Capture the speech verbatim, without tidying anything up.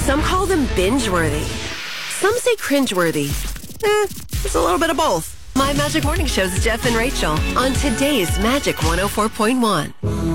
Some call them binge-worthy. Some say cringe-worthy. Eh, it's a little bit of both. My Magic Morning Show's Jeff and Rachel on today's Magic one oh four point one.